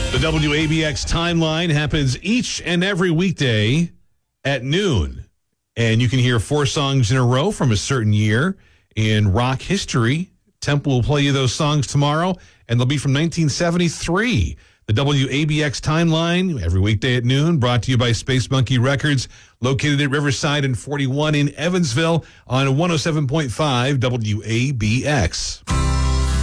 The WABX timeline happens each and every weekday at noon. And you can hear 4 songs in a row from a certain year in rock history. Temple will play you those songs tomorrow, and they'll be from 1973. The WABX timeline, every weekday at noon, brought to you by Space Monkey Records, located at Riverside and 41 in Evansville on 107.5 WABX.